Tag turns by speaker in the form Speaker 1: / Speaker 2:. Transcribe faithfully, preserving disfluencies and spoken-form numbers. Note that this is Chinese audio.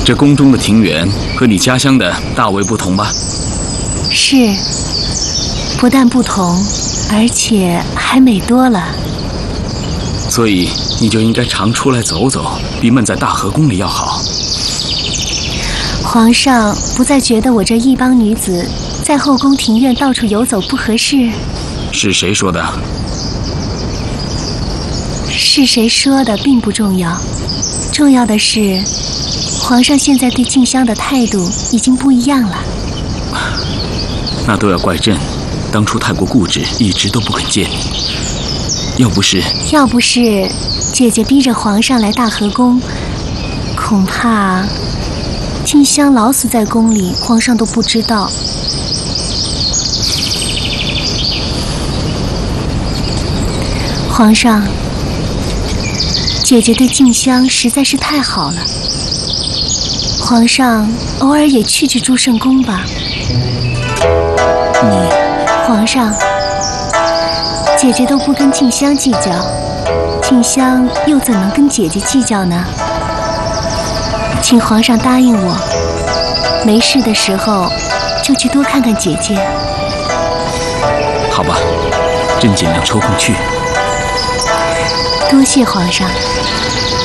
Speaker 1: 这宫中的庭园和你家乡的大为不同吧？
Speaker 2: 是，不但不同，而且还美多了。
Speaker 1: 所以你就应该常出来走走，比闷在大和宫里要好。
Speaker 2: 皇上不再觉得我这一帮女子在后宫庭院到处游走不合适？
Speaker 1: 是谁说的？
Speaker 2: 是谁说的并不重要，重要的是，皇上现在对静香的态度已经不一样了。
Speaker 1: 那都要怪朕，当初太过固执，一直都不肯见你。要不是
Speaker 2: 要不是姐姐逼着皇上来大和宫，恐怕静香老死在宫里，皇上都不知道。皇上，姐姐对静香实在是太好了，皇上偶尔也去去祝圣宫吧。
Speaker 1: 你，
Speaker 2: 皇上，姐姐都不跟静香计较，静香又怎能跟姐姐计较呢？请皇上答应我，没事的时候就去多看看姐姐。
Speaker 1: 好吧，朕尽量抽空去。
Speaker 2: 多谢皇上。